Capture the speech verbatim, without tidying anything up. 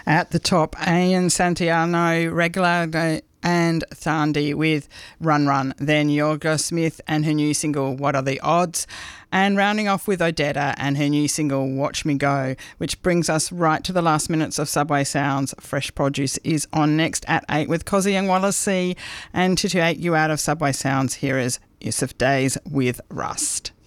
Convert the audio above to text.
At the top, Ian Santiano, Regular and Thandi with Run Run. Then Yorga Smith and her new single, What Are the Odds? And rounding off with Odetta and her new single, Watch Me Go, which brings us right to the last minutes of Subway Sounds. Fresh Produce is on next at eight with Cozzy and Wallace C. And to, to eight you out of Subway Sounds, here is Yusuf Days with Rust.